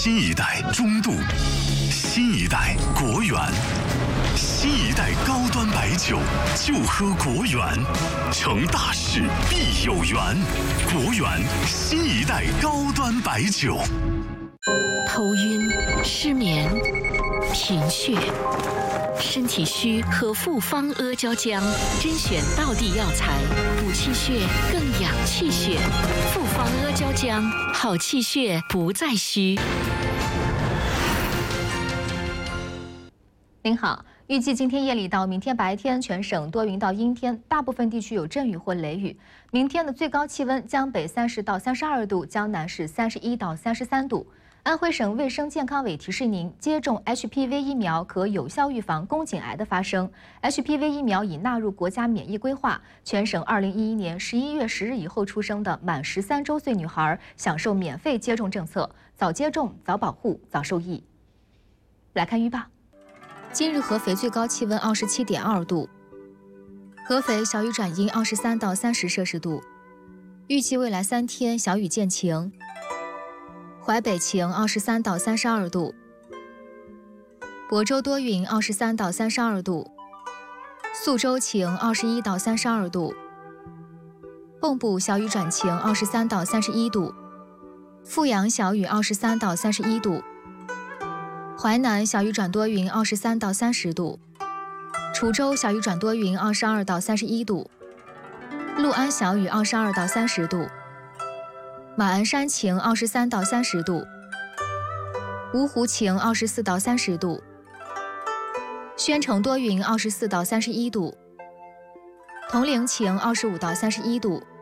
新一代中度，新一代国源，新一代高端白酒就喝国源，成大事必有缘。国源新一代高端白酒。 头晕、失眠、贫血，身体虚喝复方阿胶浆，甄选道地药材，补气血更养气血。复方阿胶浆，好气血不再虚。 您好，预计今天夜里到明天白天，全省多云到阴天，大部分地区有阵雨或雷雨。明天的最高气温，江北30到32度，江南是31到33度。安徽省卫生健康委提示您，接种 HPV 疫苗可有效预防宫颈癌的发生。HPV 疫苗已纳入国家免疫规划，全省2011年11月10日以后出生的满13周岁女孩享受免费接种政策，早接种、早保护、早受益。来看预报，今日合肥最高气温27.2度，合肥小雨转阴23到30摄氏度，预计未来3天小雨见晴。淮北晴23到32度，亳州多云23到32度，宿州晴21到32度，蚌埠小雨转晴23到31度，阜阳小雨23到31度，淮南小雨转多云23到30度，滁州小雨转多云22到31度，六安小雨22到30度，马鞍山晴23到30度，芜湖晴24到30度，宣城多云24到31度，铜陵晴25到31度，